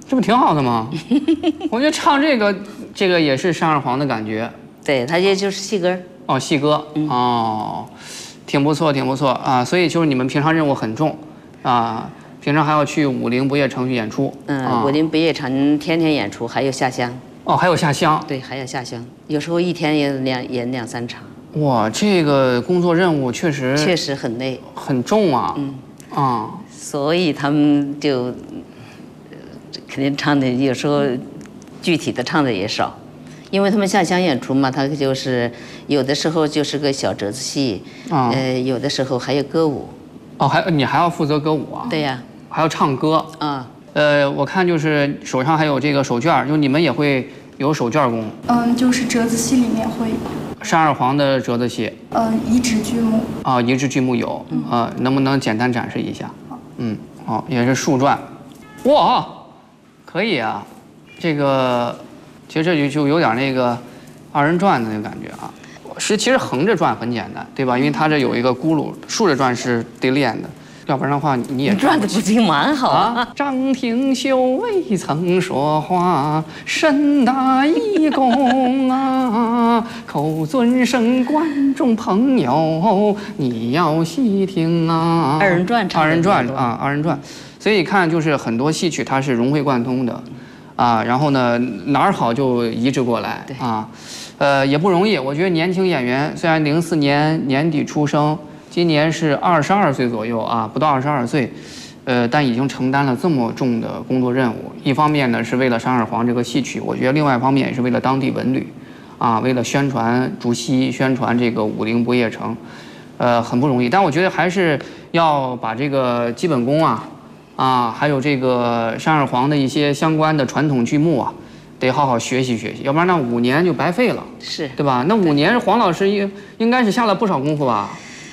这不挺好的吗？我觉得唱这个也是山二黄的感觉。 对，它也就是戏歌。 哦，戏歌。哦，挺不错，挺不错啊。所以就是你们平常任务很重啊，平常还要去武陵不夜城去演出。 武陵不夜城天天演出，还有下乡。 哦，还有下乡。 对，还要下乡，有时候一天演两三场。 哇，这个工作任务确实很累， 很重啊。 所以他们就肯定唱的有时候具体的唱的也少，因为他们下乡演出嘛，他就是有的时候就是个小折子戏，有的时候还有歌舞。 哦，你还要负责歌舞啊？ 对呀， 还要唱歌啊。 我看就是手上还有这个手绢，就你们也会有手绢功？ 就是折子戏里面会有。 山二黄的折子戏？ 移植剧目。 啊，移植剧目有。能不能简单展示一下？也是树篆。哇，可以啊，这个其实这就有点那个二人转的那个感觉啊。其实横着转很简单，对吧？因为它这有一个轱辘，竖着转是得练的。要不然的话，你也转的不仅蛮好啊！ 张廷秀未曾说话，身大义公啊，口尊声观众朋友，你要细听啊。 二人转， 二人转啊，二人转。所以看就是很多戏曲它是融会贯通的，然后呢哪儿好就移植过来啊，也不容易。我觉得年轻演员虽然04年年底出生。今年是22岁左右啊，不到22岁，但已经承担了这么重的工作任务。一方面呢是为了山二黄这个戏曲，我觉得另外一方面也是为了当地文旅，为了宣传竹溪，宣传这个武陵不夜城，很不容易。但我觉得还是要把这个基本功还有这个山二黄的一些相关的传统剧目得好好学习学习，要不然那5年就白费了， 是对吧？那5年黄老师应该是下了不少功夫吧？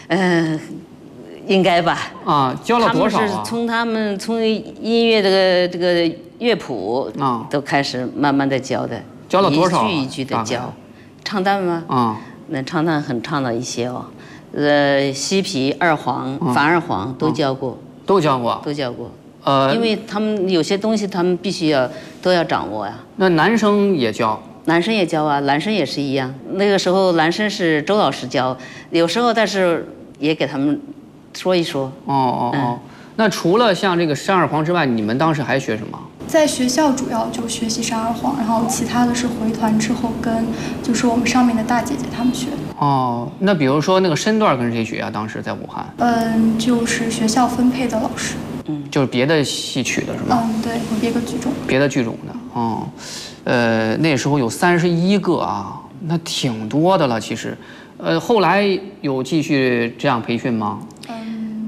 应该吧。 教了多少啊？ 他们从音乐这个乐谱都开始慢慢的教的。 教了多少？ 一句一句的教。唱旦吗？那唱旦很唱了一些哦。西皮、二黄、反二黄都教过。 都教过。 都教过。因为他们有些东西他们必须都要掌握呀。 那男生也教？ 男生也教啊，男生也是一样。那个时候男生是周老师教，有时候但是也给他们说一说。 那除了像这个山二黄之外，你们当时还学什么？ 在学校主要就学习山二黄，然后其他的是回团之后跟就是我们上面的大姐姐他们学的。 那比如说那个身段跟谁学啊？当时在武汉？ 就是学校分配的老师。 就是别的戏曲的是吗？ 对，有别的剧种。 别的剧种的。那时候有31个啊，那挺多的了。其实，后来有继续这样培训吗？